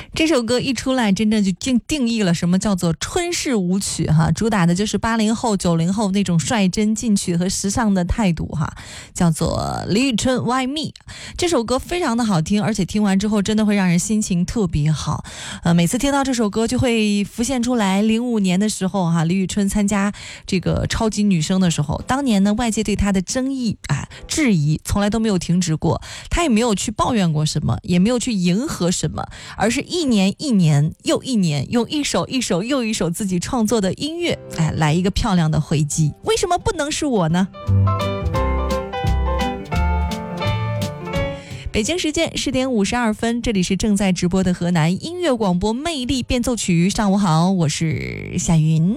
这首歌一出来，真正就定义了什么叫做春式舞曲哈，主打的就是80后、90后那种率真进取和时尚的态度哈，叫做李宇春 Why Me。这首歌非常的好听，而且听完之后真的会让人心情特别好。每次听到这首歌就会浮现出来05年的时候哈，李宇春参加这个超级女声的时候，当年呢外界对她的争议质疑从来都没有停止过，她也没有去抱怨过什么，也没有去迎合什么，而是一年一年又一年，用一首一首又一首自己创作的音乐，来一个漂亮的回击。为什么不能是我呢？北京时间10点52分，这里是正在直播的河南音乐广播魅力变奏曲。上午好，我是夏云。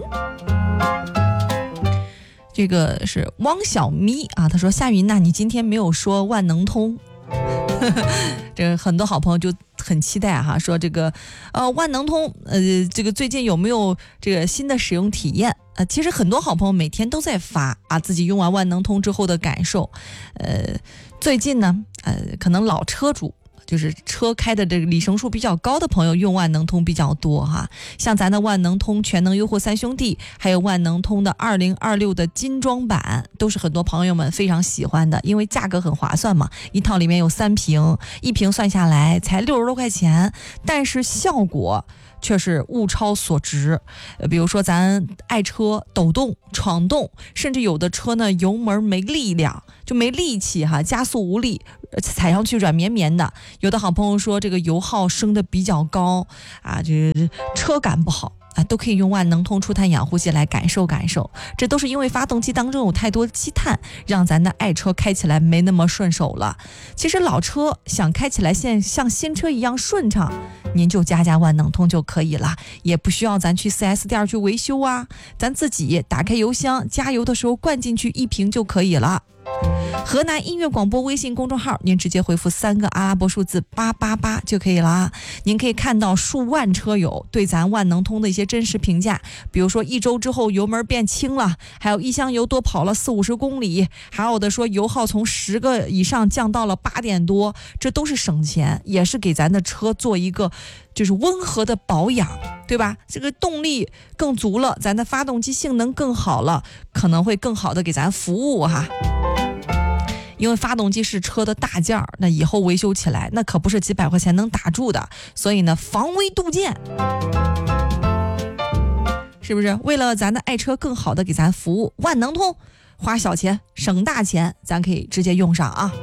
这个是汪小咪啊，他说夏云呐，你今天没有说万能通。这个很多好朋友就很期待哈，说这个万能通这个最近有没有这个新的使用体验？其实很多好朋友每天都在发自己用完万能通之后的感受。最近呢可能老车主，就是车开的这个里程数比较高的朋友用万能通比较多哈，像咱的万能通全能优货3兄弟，还有万能通的2026的精装版，都是很多朋友们非常喜欢的，因为价格很划算嘛，一套里面有3瓶，一瓶算下来才60多块钱，但是效果却是物超所值。比如说咱爱车抖动闯动，甚至有的车呢油门没力量，就没力气哈，加速无力，踩上去软绵绵的。有的好朋友说这个油耗升的比较高就是车感不好都可以用万能通除碳养护剂来感受感受。这都是因为发动机当中有太多积碳，让咱的爱车开起来没那么顺手了。其实老车想开起来像新车一样顺畅，您就加万能通就可以了，也不需要咱去 4S 店去维修咱自己打开油箱，加油的时候灌进去1瓶就可以了。河南音乐广播微信公众号，您直接回复3个阿拉伯数字888就可以了。您可以看到数万车友对咱万能通的一些真实评价，比如说1周之后油门变轻了，还有一箱油多跑了40-50公里，还有的说油耗从10个以上降到了8点多，这都是省钱，也是给咱的车做一个就是温和的保养，对吧？这个动力更足了，咱的发动机性能更好了，可能会更好的给咱服务哈。因为发动机是车的大件儿，那以后维修起来那可不是几百块钱能打住的，所以呢防微杜渐，是不是？为了咱的爱车更好的给咱服务，万能通花小钱省大钱，咱可以直接用上啊。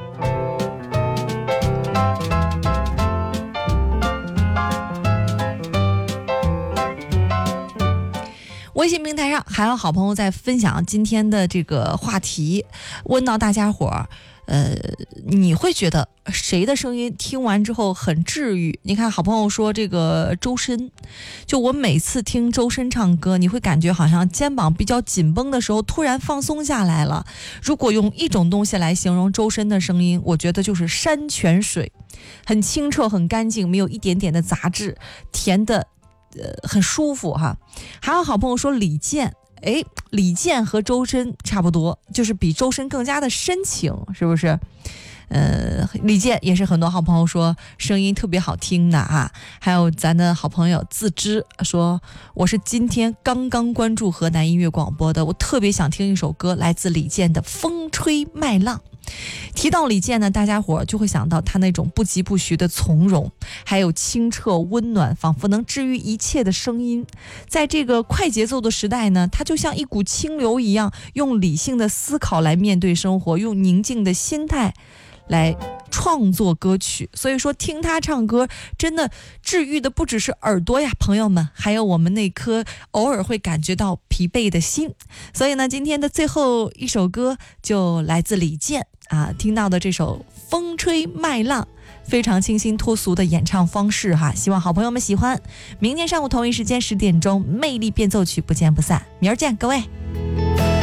微信平台上还有好朋友在分享今天的这个话题，问到大家伙你会觉得谁的声音听完之后很治愈？你看好朋友说这个周深，就我每次听周深唱歌，你会感觉好像肩膀比较紧绷的时候突然放松下来了。如果用一种东西来形容周深的声音，我觉得就是山泉水，很清澈很干净，没有一点点的杂质，甜的很舒服哈。还有好朋友说李健，李健和周深差不多，就是比周深更加的深情，是不是？李健也是很多好朋友说声音特别好听的还有咱的好朋友自知说，我是今天刚刚关注河南音乐广播的，我特别想听一首歌，来自李健的《风吹麦浪》。提到李健呢，大家伙就会想到他那种不疾不徐的从容，还有清澈温暖仿佛能治愈一切的声音。在这个快节奏的时代呢，他就像一股清流一样，用理性的思考来面对生活，用宁静的心态来创作歌曲。所以说听他唱歌真的治愈的不只是耳朵呀，朋友们，还有我们那颗偶尔会感觉到疲惫的心。所以呢，今天的最后一首歌就来自李健听到的这首《风吹麦浪》，非常清新脱俗的演唱方式希望好朋友们喜欢。明天上午同一时间10点钟，魅力变奏曲不见不散。明儿见各位。